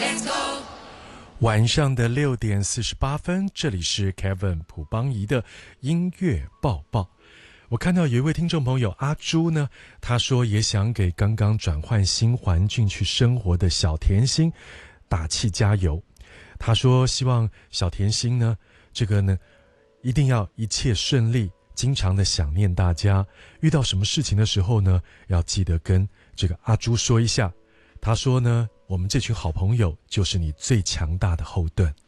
晚上的6:48，这里是 Kevin 朴邦仪的音乐报报。我看到有一位听众朋友阿朱呢，他说也想给刚刚转换新环境去生活的小甜心打气加油。他说希望小甜心呢，这个呢一定要一切顺利，经常的想念大家，遇到什么事情的时候呢，要记得跟这个阿朱说一下。他说呢，我们这群好朋友就是你最强大的后盾。